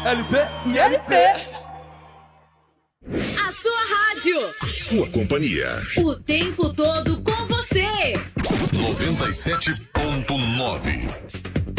LP e LP. A sua rádio. Sua companhia. O tempo todo com você. 97.9.